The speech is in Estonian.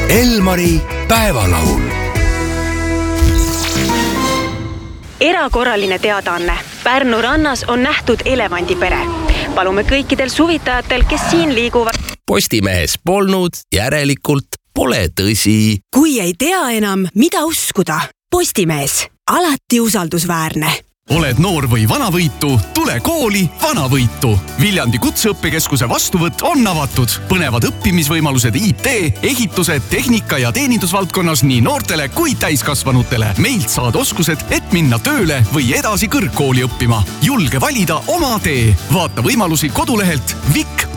Elmari päevalaul. Erakorraline teadaanne. Pärnu rannas on nähtud elevandipere. Palume kõikidel suvitajatel, kes siin liiguvad. Postimehes polnud, järelikult pole tõsi. Kui ei tea enam, mida uskuda. Postimees. Alati usaldusväärne. Oled noor või vanavõitu, tule kooli Vanavõitu. Viljandi Kutseõppekeskuse vastuvõtt on avatud. Põnevad õppimisvõimalused IT, ehituse, tehnika ja teenindusvaldkonnas nii noortele kui täiskasvanutele. Meilt saad oskused, et minna tööle või edasi kõrgkooli õppima. Julge valida oma tee. Vaata võimalusi kodulehelt vik.ee.